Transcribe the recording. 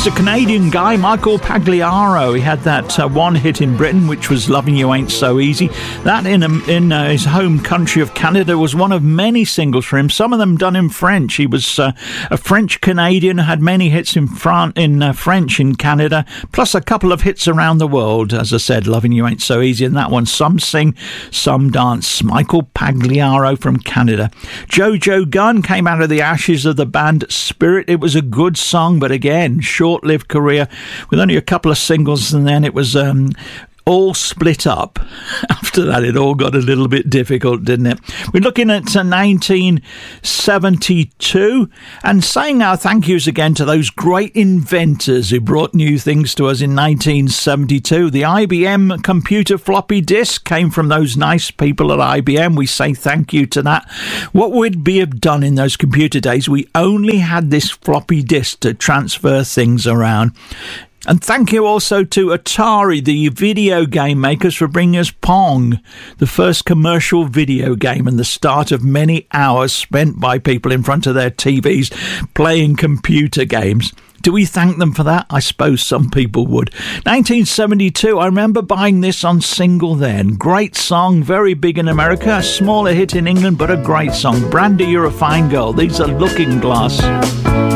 a Canadian guy, Michael Pagliaro. He had that one hit in Britain, which was Loving You Ain't So Easy. That in his home country of Canada was one of many singles for him, some of them done in French. He was a French-Canadian, had many hits in French in Canada, plus a couple of hits around the world. As I said, Loving You Ain't So Easy, and that one, Some Sing, Some Dance. Michael Pagliaro from Canada. Jojo Gunn came out of the ashes of the band Spirit. It was a good song, but again, short-lived career with only a couple of singles, and then it was all split up. After that, it all got a little bit difficult, didn't it? We're looking at 1972 and saying our thank yous again to those great inventors who brought new things to us in 1972. The IBM computer floppy disk came from those nice people at IBM. We say thank you to that. What would we have done in those computer days? We only had this floppy disk to transfer things around. And thank you also to Atari, the video game makers, for bringing us Pong, the first commercial video game and the start of many hours spent by people in front of their TVs playing computer games. Do we thank them for that? I suppose some people would. 1972, I remember buying this on single then. Great song, very big in America, a smaller hit in England, but a great song. Brandy, You're a Fine Girl. These are Looking Glass.